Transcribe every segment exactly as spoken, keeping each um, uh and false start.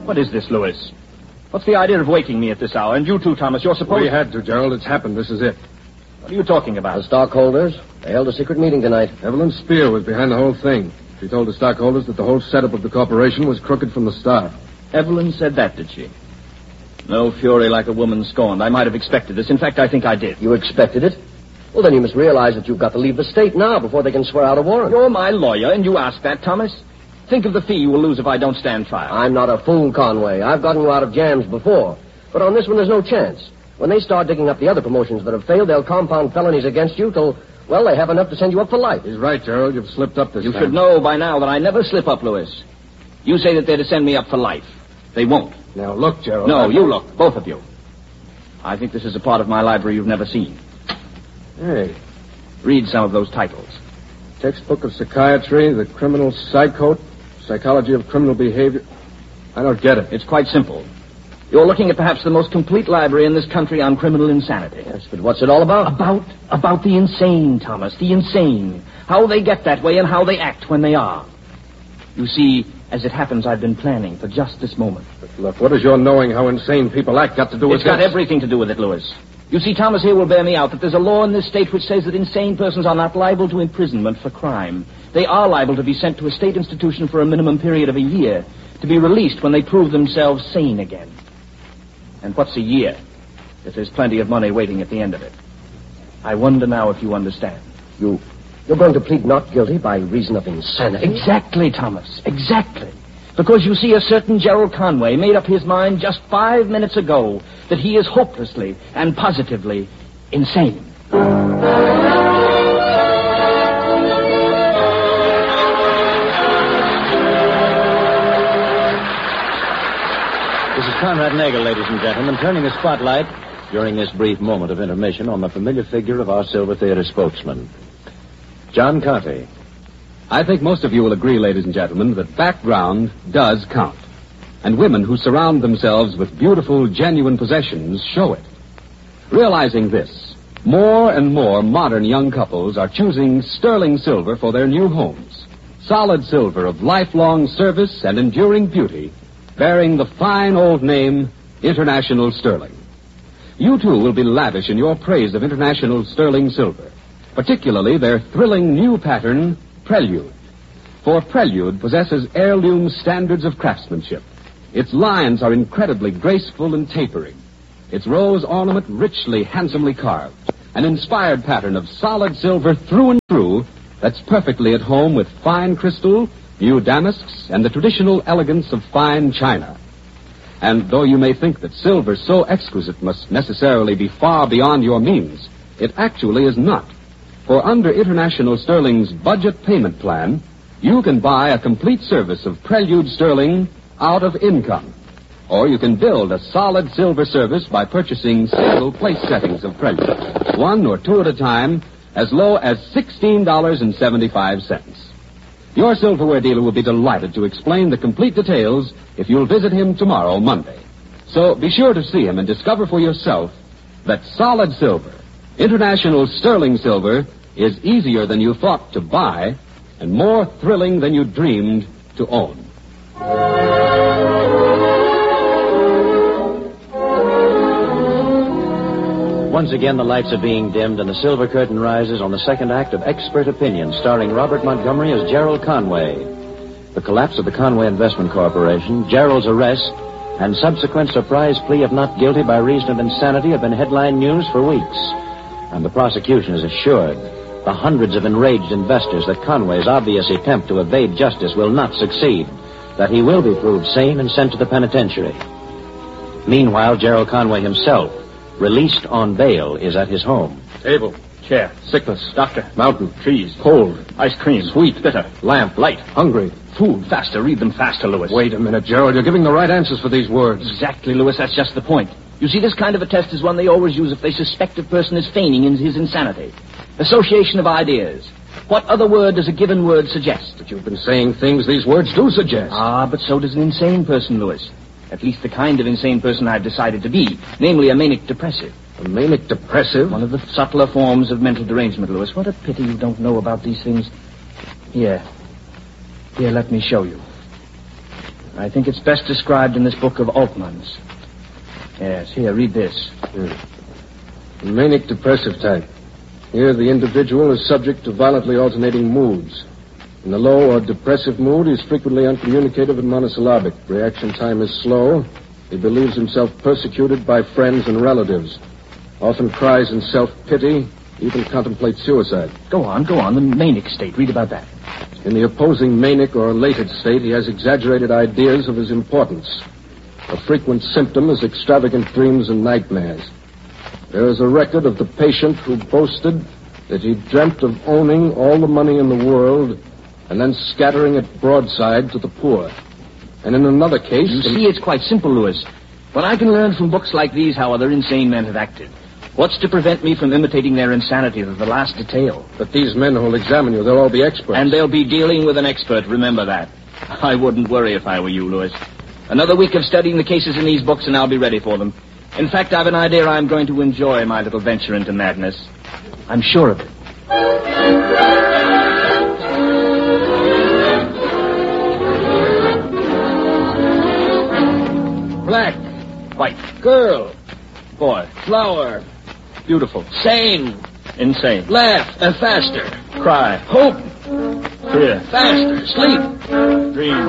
What is this, Lewis? What's the idea of waking me at this hour? And you too, Thomas, you're supposed... We had to, Gerald. It's happened. This is it. What are you talking about? The stockholders. They held a secret meeting tonight. Evelyn Spear was behind the whole thing. She told the stockholders that the whole setup of the corporation was crooked from the start. Evelyn said that, did she? No fury like a woman scorned. I might have expected this. In fact, I think I did. You expected it? Well, then you must realize that you've got to leave the state now before they can swear out a warrant. You're my lawyer, and you ask that, Thomas. Think of the fee you will lose if I don't stand trial. I'm not a fool, Conway. I've gotten you out of jams before. But on this one, there's no chance. When they start digging up the other promotions that have failed, they'll compound felonies against you till, well, they have enough to send you up for life. He's right, Gerald. You've slipped up this You time. should know by now that I never slip up, Lewis. You say that they're to send me up for life. They won't. Now, look, Gerald. No, I... you look. Both of you. I think this is a part of my library you've never seen. Hey. Read some of those titles. Textbook of Psychiatry, The Criminal Psychote, Psychology of Criminal Behavior. I don't get it. It's quite simple. You're looking at perhaps the most complete library in this country on criminal insanity. Yes, but what's it all about? About, about the insane, Thomas, the insane. How they get that way and how they act when they are. You see, as it happens, I've been planning for just this moment. But look, what does your knowing how insane people act got to do with It's got this? everything to do with it, Lewis. You see, Thomas here will bear me out that there's a law in this state which says that insane persons are not liable to imprisonment for crime. They are liable to be sent to a state institution for a minimum period of a year, to be released when they prove themselves sane again. And what's a year if there's plenty of money waiting at the end of it? I wonder now if you understand. You, you're going to plead not guilty by reason of insanity? Exactly, Thomas, exactly. Because you see, a certain Gerald Conway made up his mind just five minutes ago that he is hopelessly and positively insane. This is Conrad Nagel, ladies and gentlemen, turning the spotlight during this brief moment of intermission on the familiar figure of our Silver Theater spokesman, John Conte. I think most of you will agree, ladies and gentlemen, that background does count. And women who surround themselves with beautiful, genuine possessions show it. Realizing this, more and more modern young couples are choosing sterling silver for their new homes. Solid silver of lifelong service and enduring beauty, bearing the fine old name International Sterling. You, too, will be lavish in your praise of International Sterling silver, particularly their thrilling new pattern, Prelude. For Prelude possesses heirloom standards of craftsmanship. Its lines are incredibly graceful and tapering. Its rose ornament richly, handsomely carved. An inspired pattern of solid silver through and through that's perfectly at home with fine crystal, new damasks, and the traditional elegance of fine china. And though you may think that silver so exquisite must necessarily be far beyond your means, it actually is not. For under International Sterling's budget payment plan, you can buy a complete service of Prelude Sterling out of income. Or you can build a solid silver service by purchasing single place settings of Prelude, one or two at a time, as low as sixteen dollars and seventy-five cents. Your silverware dealer will be delighted to explain the complete details if you'll visit him tomorrow, Monday. So be sure to see him and discover for yourself that solid silver, International Sterling silver, is easier than you thought to buy and more thrilling than you dreamed to own. Once again, the lights are being dimmed and the silver curtain rises on the second act of Expert Opinion, starring Robert Montgomery as Gerald Conway. The collapse of the Conway Investment Corporation, Gerald's arrest, and subsequent surprise plea of not guilty by reason of insanity have been headline news for weeks. And the prosecution is assured the hundreds of enraged investors that Conway's obvious attempt to evade justice will not succeed, that he will be proved sane and sent to the penitentiary. Meanwhile, Gerald Conway himself, released on bail, is at his home. Table, chair, sickness, doctor, Mountain, trees, cold, ice cream, sweet, bitter, lamp, light, hungry, food. Faster, read them faster, Lewis. Wait a minute, Gerald. You're giving the right answers for these words. Exactly, Lewis. That's just the point. You see, this kind of a test is one they always use if they suspect a person is feigning in his insanity. Association of ideas. What other word does a given word suggest? But you've been saying things these words do suggest. Ah, but so does an insane person, Lewis. At least the kind of insane person I've decided to be, namely a manic depressive. A manic depressive? One of the subtler forms of mental derangement, Lewis. What a pity you don't know about these things. Here. Here, let me show you. I think it's best described in this book of Altman's. Yes, here, read this. Hmm. The manic depressive type. Here, the individual is subject to violently alternating moods. In the low or depressive mood, he is frequently uncommunicative and monosyllabic. Reaction time is slow. He believes himself persecuted by friends and relatives. Often cries in self-pity, even contemplates suicide. Go on, go on. The manic state. Read about that. In the opposing manic or elated state, he has exaggerated ideas of his importance. A frequent symptom is extravagant dreams and nightmares. There is a record of the patient who boasted that he dreamt of owning all the money in the world and then scattering it broadside to the poor. And in another case... You see, it's quite simple, Louis. When I can learn from books like these how other insane men have acted, what's to prevent me from imitating their insanity to the last detail? But these men who'll examine you, they'll all be experts. And they'll be dealing with an expert, remember that. I wouldn't worry if I were you, Louis. Another week of studying the cases in these books and I'll be ready for them. In fact, I've an idea I'm going to enjoy my little venture into madness. I'm sure of it. Black. White. Girl. Boy. Flower. Beautiful. Sane. Insane. Laugh. Uh, faster. Cry. Hope. Fear. Faster. Sleep. Dream.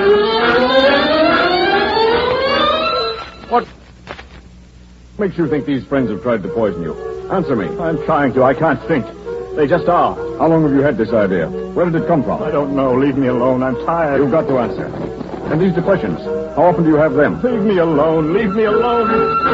What makes you think these friends have tried to poison you? Answer me. I'm trying to. I can't think. They just are. How long have you had this idea? Where did it come from? I don't know. Leave me alone. I'm tired. You've got to answer. And these depressions, how often do you have them? Leave me alone. Leave me alone.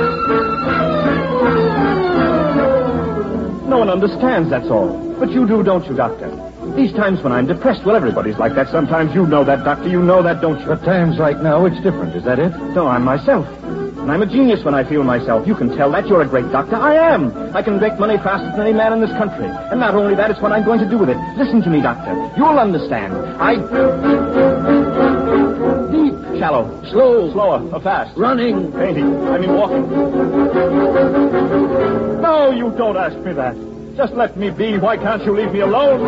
No one understands, that's all. But you do, don't you, Doctor? These times when I'm depressed, well, everybody's like that. Sometimes you know that, Doctor. You know that, don't you? At times like now, it's different. Is that it? No, I'm myself. And I'm a genius when I feel myself. You can tell that. You're a great doctor. I am. I can make money faster than any man in this country. And not only that, it's what I'm going to do with it. Listen to me, Doctor. You'll understand. I... Deep. Shallow. Slow. Slower. Or fast. Running. Painting. I mean walking. No, you don't ask me that. Just let me be. Why can't you leave me alone?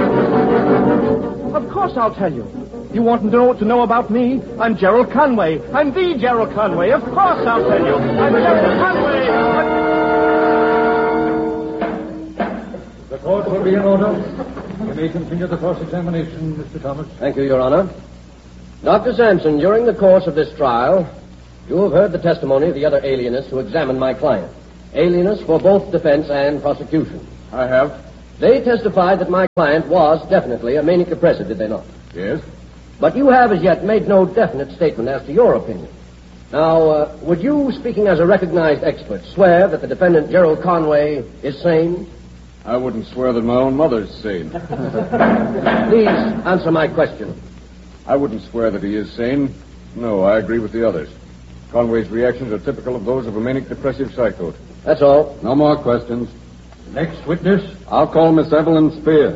Of course I'll tell you. You want to know, to know about me? I'm Gerald Conway. I'm the Gerald Conway. Of course I'll tell you. I'm Gerald Conway. I'm... The court will be in order. You may continue the cross-examination, Mister Thomas. Thank you, Your Honor. Doctor Sampson, during the course of this trial, you have heard the testimony of the other alienists who examined my client. Alienists for both defense and prosecution. I have. They testified that my client was definitely a manic depressive, did they not? Yes. But you have as yet made no definite statement as to your opinion. Now, uh, would you, speaking as a recognized expert, swear that the defendant, Gerald Conway, is sane? I wouldn't swear that my own mother's sane. Please answer my question. I wouldn't swear that he is sane. No, I agree with the others. Conway's reactions are typical of those of a manic depressive psychote. That's all. No more questions. Next witness? I'll call Miss Evelyn Spear.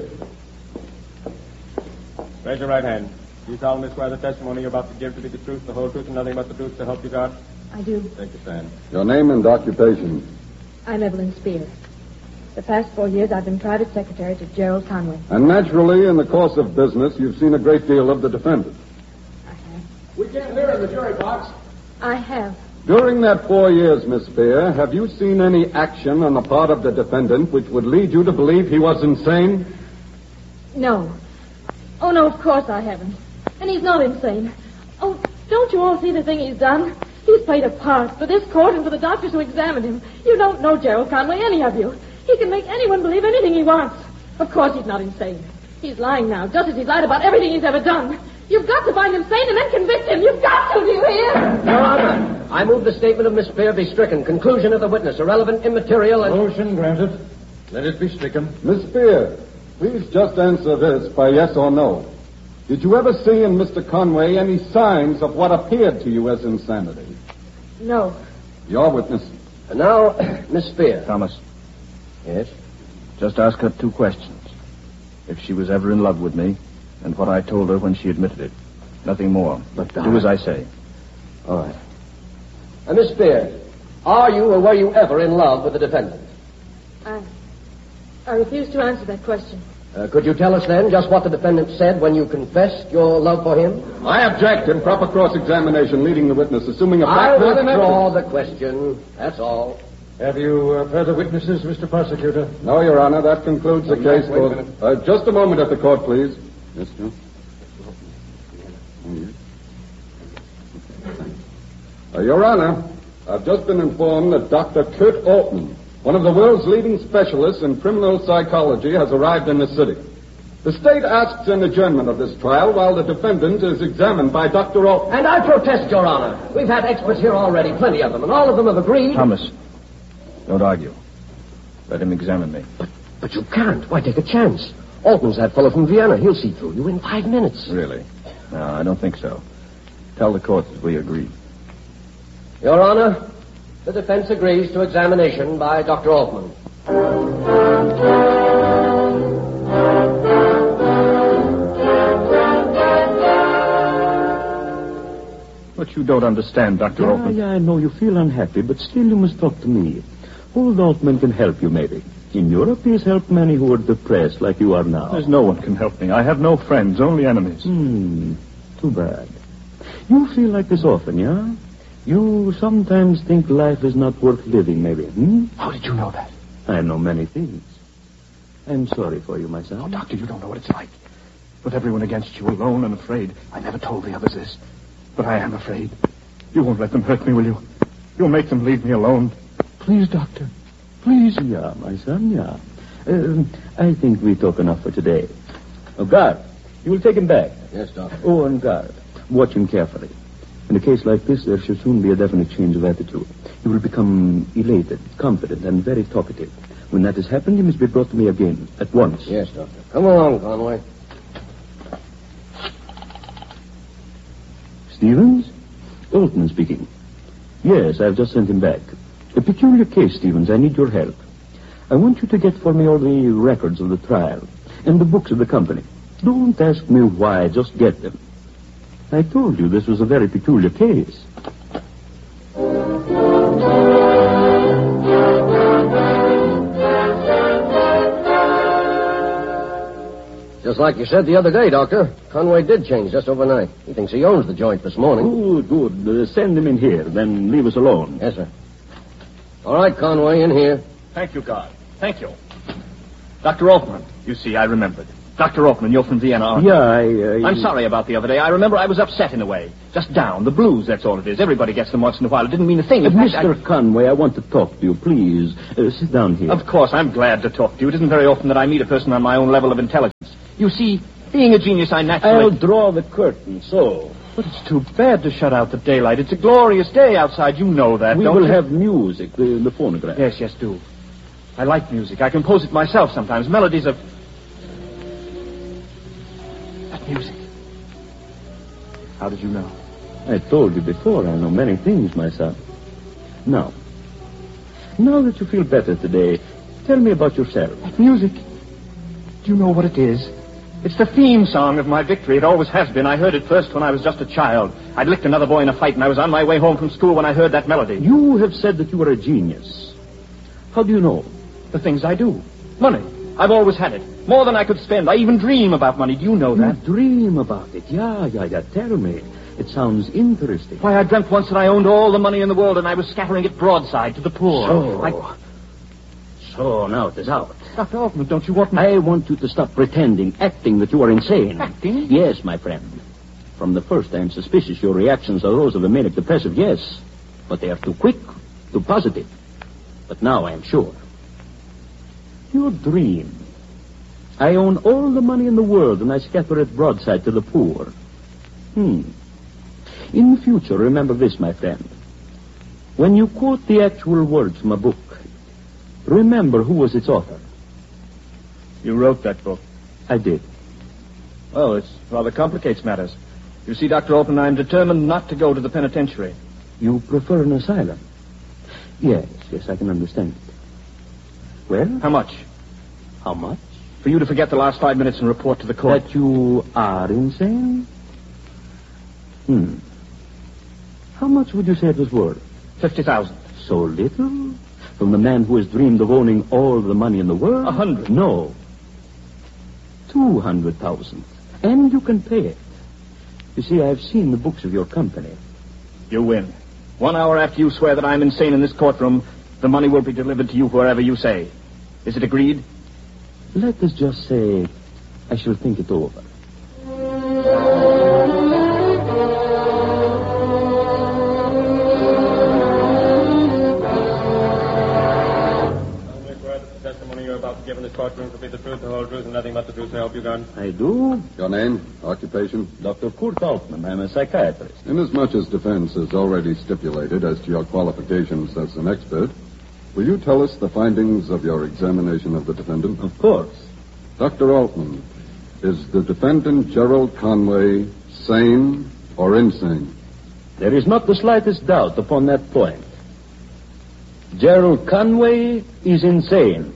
Raise your right hand. Do you solemnly swear the testimony you're about to give to be the truth, the whole truth, and nothing but the truth to help you God? I do. Take your stand. Your name and occupation? I'm Evelyn Spear. The past four years, I've been private secretary to Gerald Conway. And naturally, in the course of business, you've seen a great deal of the defendant. I have. We can't hear in the jury box. I have. During that four years, Miss Spear, have you seen any action on the part of the defendant which would lead you to believe he was insane? No. Oh, no, of course I haven't. And he's not insane. Oh, don't you all see the thing he's done? He's played a part for this court and for the doctors who examined him. You don't know Gerald Conway, any of you. He can make anyone believe anything he wants. Of course he's not insane. He's lying now, just as he's lied about everything he's ever done. You've got to find him sane and then convict him. You've got to, do you hear? Your Honor, I move the statement of Miss Spear be stricken. Conclusion of the witness, irrelevant, immaterial, and... Motion granted. Let it be stricken. Miss Spear, please just answer this by yes or no. Did you ever see in Mister Conway any signs of what appeared to you as insanity? No. Your witness. And now, Miss Spear. Thomas, Yes? just ask her two questions. If she was ever in love with me, and what I told her when she admitted it. Nothing more. But, do as I say. All right. Uh, Miss Spear, are you or were you ever in love with the defendant? I... I refuse to answer that question. Uh, could you tell us then just what the defendant said when you confessed your love for him? I object. Improper cross-examination leading the witness, assuming a I fact not an withdraw evidence. the question. That's all. Have you uh, further witnesses, Mister Prosecutor? No, Your Honor. That concludes the Wait, case. wait a For... minute. Uh, just a moment at the court, please. Yes, sir. Uh, Your Honor, I've just been informed that Doctor Kurt Altman, one of the world's leading specialists in criminal psychology, has arrived in the city. The state asks an adjournment of this trial while the defendant is examined by Doctor Altman. And I protest, Your Honor. We've had experts here already, plenty of them, and all of them have agreed. Thomas, don't argue. Let him examine me. But, but you can't. Why take a chance? Altman's that fellow from Vienna. He'll see through you in five minutes. Really? No, I don't think so. Tell the court that we agreed. Your Honor, the defense agrees to examination by Doctor Altman. But you don't understand, Doctor Yeah, Altman. yeah, I know you feel unhappy, but still you must talk to me. Old Altman can help you, maybe. In Europe, he has helped many who are depressed like you are now. There's no one can help me. I have no friends, only enemies. Hmm, too bad. You feel like this often, yeah? You sometimes think life is not worth living, maybe, hmm? How did you know that? I know many things. I'm sorry for you, my son. Oh, Doctor, you don't know what it's like. With everyone against you, alone and afraid. I never told the others this. But I am afraid. You won't let them hurt me, will you? You'll make them leave me alone. Please, Doctor. Please. Yeah, my son, yeah. Um, I think we talk enough for today. Oh, guard, you will take him back. Yes, Doctor. Oh, and guard, watch him carefully. In a case like this, there should soon be a definite change of attitude. He will become elated, confident, and very talkative. When that has happened, he must be brought to me again, at once. Yes, Doctor. Come along, Conway. Stevens? Altman speaking. Yes, I've just sent him back. A peculiar case, Stevens. I need your help. I want you to get for me all the records of the trial and the books of the company. Don't ask me why, just get them. I told you this was a very peculiar case. Just like you said the other day, Doctor. Conway did change just overnight. He thinks he owns the joint this morning. Good, good. Uh, send him in here, then leave us alone. Yes, sir. All right, Conway, in here. Thank you, guard. Thank you. Doctor Altman. You see, I remembered. Doctor Altman, you're from Vienna, aren't you? Yeah, I... Uh, I'm sorry about the other day. I remember I was upset in a way. Just down. The blues, that's all it is. Everybody gets them once in a while. It didn't mean a thing. Uh, In fact, Mister I... Conway, I want to talk to you, please. Uh, sit down here. Of course, I'm glad to talk to you. It isn't very often that I meet a person on my own level of intelligence. You see, being a genius, I naturally... I'll draw the curtain, so... But it's too bad to shut out the daylight. It's a glorious day outside. You know that, We don't will you? have music, the, the phonograph. Yes, yes, do. I like music. I compose it myself sometimes. Melodies of... That music. How did you know? I told you before, I know many things, my son. Now, now that you feel better today, tell me about yourself. That music. Do you know what it is? It's the theme song of my victory. It always has been. I heard it first when I was just a child. I'd licked another boy in a fight, and I was on my way home from school when I heard that melody. You have said that you are a genius. How do you know? The things I do. Money. I've always had it. More than I could spend. I even dream about money. Do you know that? You dream about it. Yeah, yeah, yeah. Tell me. It sounds interesting. Why, I dreamt once that I owned all the money in the world, and I was scattering it broadside to the poor. So, I... so now it is out. Doctor Altman, don't you want me... I want you to stop pretending, acting that you are insane. Acting? Yes, my friend. From the first, I am suspicious your reactions are those of a manic depressive, yes. But they are too quick, too positive. But now I am sure. Your dream. I own all the money in the world, and I scatter it broadside to the poor. Hmm. In the future, remember this, my friend. When you quote the actual words from a book, remember who was its author. You wrote that book. I did. Well, it rather complicates matters. You see, Doctor Altman, I'm determined not to go to the penitentiary. You prefer an asylum? Yes, yes, I can understand it. Well? How much? How much? For you to forget the last five minutes and report to the court. That you are insane? Hmm. How much would you say it was worth? Fifty thousand. So little? From the man who has dreamed of owning all the money in the world? A hundred. No. Two hundred thousand. And you can pay it. You see, I've seen the books of your company. You win. One hour after you swear that I'm insane in this courtroom, the money will be delivered to you wherever you say. Is it agreed? Let us just say I shall think it over. Given this courtroom to be the truth, the whole truth, and nothing but the truth, so help you God. I do. Your name, occupation? Doctor Kurt Altman. I'm a psychiatrist. Inasmuch as defense has already stipulated as to your qualifications as an expert, will you tell us the findings of your examination of the defendant? Of course. Doctor Altman, is the defendant Gerald Conway sane or insane? There is not the slightest doubt upon that point. Gerald Conway is insane.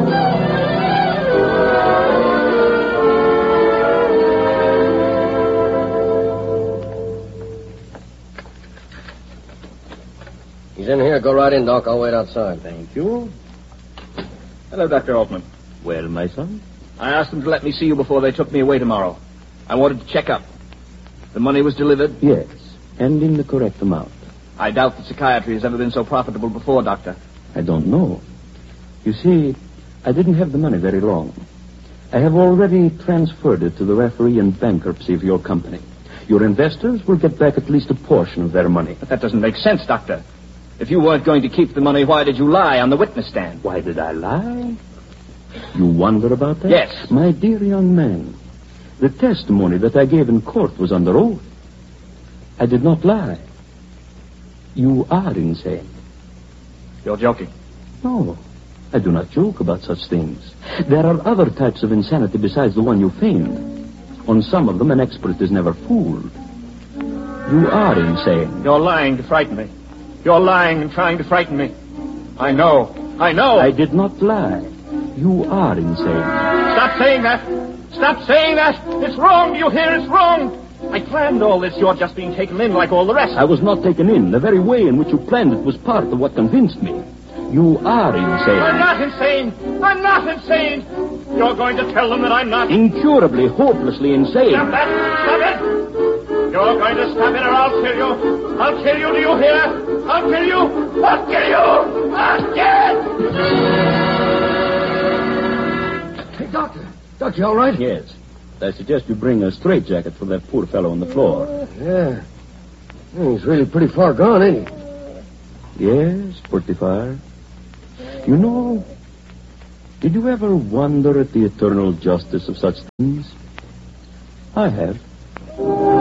He's in here. Go right in, Doc. I'll wait outside. Thank you. Hello, Doctor Altman. Well, my son? I asked them to let me see you before they took me away tomorrow. I wanted to check up. The money was delivered? Yes, and in the correct amount. I doubt that psychiatry has ever been so profitable before, Doctor. I don't know. You see, I didn't have the money very long. I have already transferred it to the referee in bankruptcy of your company. Your investors will get back at least a portion of their money. But that doesn't make sense, Doctor. If you weren't going to keep the money, why did you lie on the witness stand? Why did I lie? You wonder about that? Yes. My dear young man, the testimony that I gave in court was under oath. I did not lie. You are insane. You're joking. No, I do not joke about such things. There are other types of insanity besides the one you feigned. On some of them, an expert is never fooled. You are insane. You're lying to frighten me. You're lying and trying to frighten me. I know. I know. I did not lie. You are insane. Stop saying that. Stop saying that. It's wrong. Do you hear? It's wrong. I planned all this. You're just being taken in like all the rest. I was not taken in. The very way in which you planned it was part of what convinced me. You are insane. I'm not insane. I'm not insane. You're going to tell them that I'm not... Incurably, hopelessly insane. Stop that. Stop it. You're going to stop it or I'll kill you. I'll kill you. Do you hear? I'll kill you. I'll kill you. I'll kill you. Hey, Doctor. Doctor, you all right? Yes. I suggest you bring a straitjacket for that poor fellow on the floor. Yeah. yeah. He's really pretty far gone, ain't he? Yes, pretty far. You know, did you ever wonder at the eternal justice of such things? I have.